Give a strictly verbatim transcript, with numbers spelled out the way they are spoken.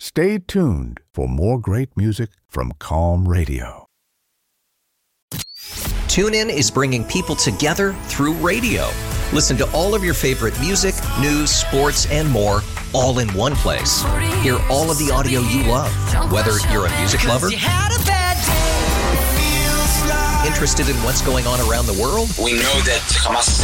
Stay tuned for more great music from Calm Radio. TuneIn is bringing people together through radio. Listen to all of your favorite music, news, sports, and more all in one place. Hear all of the audio you love, whether you're a music lover, interested in what's going on around the world, we know that Hamas